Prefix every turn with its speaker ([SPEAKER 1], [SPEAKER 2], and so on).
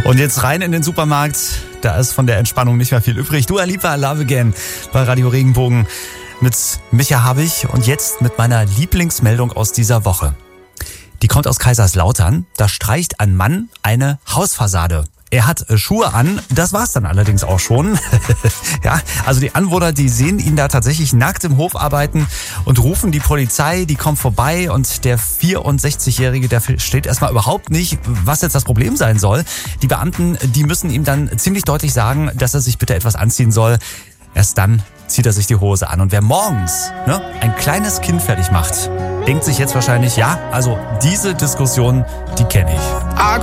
[SPEAKER 1] Und jetzt rein in den Supermarkt. Da ist von der Entspannung nicht mehr viel übrig. Dua Lipa, Love Again bei Radio Regenbogen mit Micha Habich. Und jetzt mit meiner Lieblingsmeldung aus dieser Woche. Die kommt aus Kaiserslautern. Da streicht ein Mann eine Hausfassade. Er hat Schuhe an, das war's dann allerdings auch schon. Ja, also die Anwohner, die sehen ihn da tatsächlich nackt im Hof arbeiten und rufen die Polizei, die kommt vorbei und der 64-Jährige, der versteht erstmal überhaupt nicht, was jetzt das Problem sein soll. Die Beamten, die müssen ihm dann ziemlich deutlich sagen, dass er sich bitte etwas anziehen soll. Erst dann zieht er sich die Hose an. Und wer morgens ein kleines Kind fertig macht, denkt sich jetzt wahrscheinlich, ja, also diese Diskussion, die kenne ich.